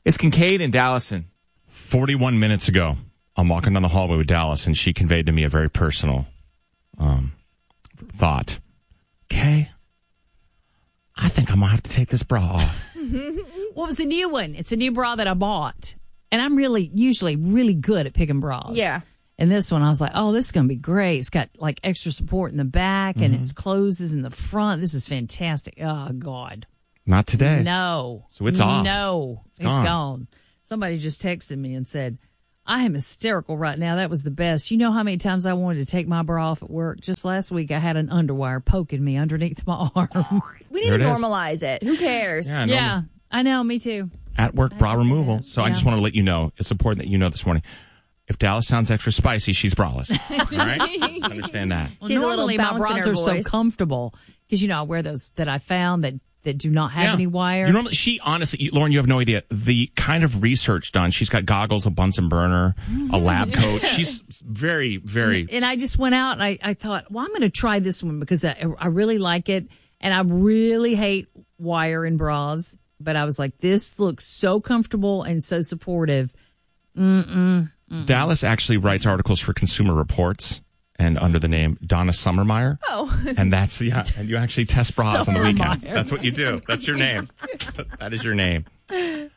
It's Kincaid and Dallison. 41 minutes ago, I'm walking down the hallway with Dallas, and she conveyed to me a very personal thought. Okay, I think I'm going to have to take this bra off. Well, it was a new one. It's a new bra that I bought. And I'm usually really good at picking bras. Yeah. And this one, I was like, oh, this is going to be great. It's got like extra support in the back and it closes in the front. This is fantastic. Oh, God. Not today. No. So it's off. No. It's gone. Somebody just texted me and said, I am hysterical right now. That was the best. You know how many times I wanted to take my bra off at work? Just last week, I had an underwire poking me underneath my arm. We need to normalize it. Who cares? Yeah, I know. Me too. At work bra removal. So I just want to let you know, it's important that you know this morning. If Dallas sounds extra spicy, she's braless. All right? Understand that. Well, normally, my bras are so comfortable because, you know, I wear those that I found that do not have any wire. She honestly, Lauren, you have no idea the kind of research done. She's got goggles, a Bunsen burner, a lab coat. She's very, very. And I just went out and I thought, well, I'm going to try this one because I really like it. And I really hate wire in bras. But I was like, this looks so comfortable and so supportive. Dallas actually writes articles for Consumer Reports. And under the name Donna Summermeyer. Oh. And that's, and you actually test bras on the weekends. That's what you do. That's your name. That is your name. We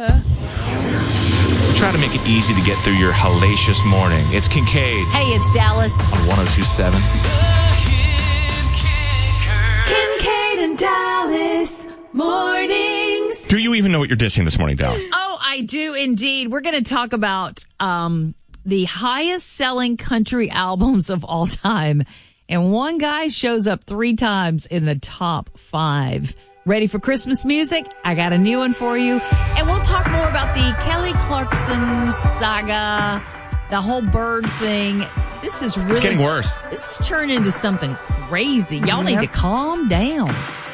try to make it easy to get through your hellacious morning. It's Kincaid. Hey, it's Dallas. On 102.7. Kincaid and Dallas mornings. Do you even know what you're dishing this morning, Dallas? Oh, I do indeed. We're going to talk about the highest selling country albums of all time. And one guy shows up 3 times in the top 5. Ready for Christmas music? I got a new one for you. And we'll talk more about the Kelly Clarkson saga, the whole bird thing. This is really... It's getting worse. This has turned into something crazy. Y'all need to calm down.